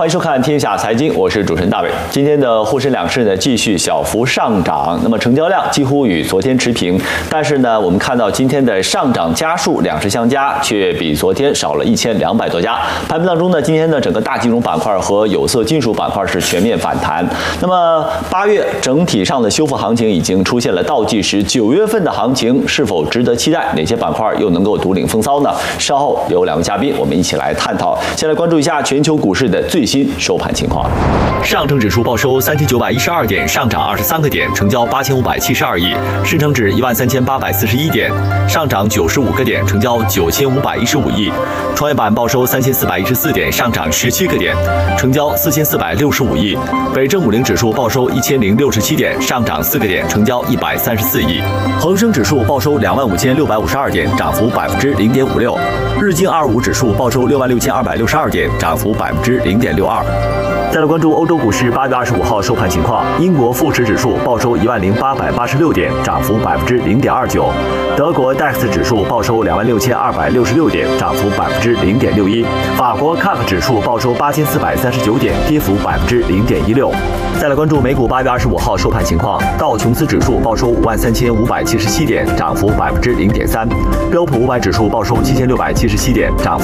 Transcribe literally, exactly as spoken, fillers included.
欢迎收看《天下财经》，我是主持人大伟。今天的沪深两市呢继续小幅上涨，那么成交量几乎与昨天持平，但是呢，我们看到今天的上涨家数两市相加，却比昨天少了一千两百多家。盘面当中呢，今天的整个大金融板块和有色金属板块是全面反弹。那么八月整体上的修复行情已经出现了倒计时，九月份的行情是否值得期待？哪些板块又能够独领风骚呢？稍后有两位嘉宾，我们一起来探讨。先来关注一下全球股市的最新收盘情况。 上证指数报收三千九百一十二点，上涨二十三个点，成交八千五百七十二亿；深成指一万三千八百四十一点，上涨九十五个点，成交九千五百一十五亿；创业板报收三千四百一十四点，上涨十七个点，成交四千四百六十五亿；北证五零指数报收一千零六十七点，上涨四个点，成交一百三十四亿；恒生指数报收两万五千六百五十二点，涨幅百分之零点五六；日经二五指数报收六万六千二百六十二点，涨幅百分之零点六二。再来关注欧洲股市八月二十五号收盘情况，英国富时指数报收一万零八百八十六点，涨幅百分之零点二九；德国 D A X 指数报收两万六千二百六十六点，涨幅百分之零点六一；法国 C A C 指数报收八千四百三十九点，跌幅百分之零点一六。再来关注美股八月二十五号收盘情况，道琼斯指数报收五万三千五百七十七点，涨幅百分之零点三；标普五百指数报收七千六百七十七点，涨幅